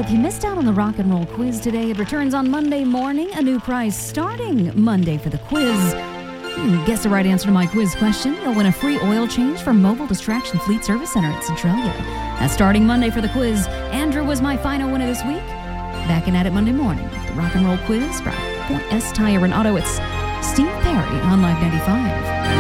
if you missed out on the rock and roll quiz today, it returns on Monday morning. A new prize starting Monday for the quiz. Guess the right answer to my quiz question. You'll win a free oil change from Mobile Distraction Fleet Service Center at Centralia. That's starting Monday for the quiz. Andrew was my final winner this week. Back in at it Monday morning. The rock and roll quiz brought Point S Tire and Auto. It's Steve Perry on Live 95.